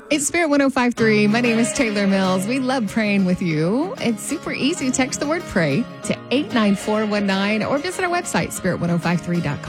It's Spirit 1053. My name is Taylor Mills. We love praying with you. It's super easy. Text the word pray to 89419 or visit our website, spirit1053.com.